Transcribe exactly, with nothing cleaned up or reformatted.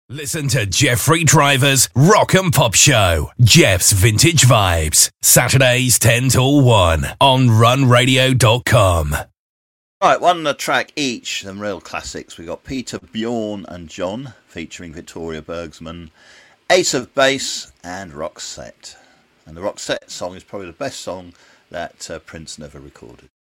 Listen to Jeffrey Driver's Rock and Pop Show. Jeff's Vintage Vibes. Saturdays ten till one on run radio dot com. Right, one a track each, them real classics. We got Peter, Bjorn and John featuring Victoria Bergsman, Ace of Base and Roxette. And the Roxette song is probably the best song that uh, Prince never recorded.